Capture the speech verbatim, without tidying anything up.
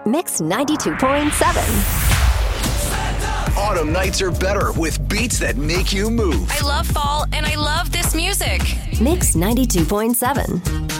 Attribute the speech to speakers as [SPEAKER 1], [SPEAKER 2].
[SPEAKER 1] Mix ninety-two point seven.
[SPEAKER 2] Autumn nights are better with beats that make you move.
[SPEAKER 3] I love fall and I love this music.
[SPEAKER 1] Mix ninety-two point seven.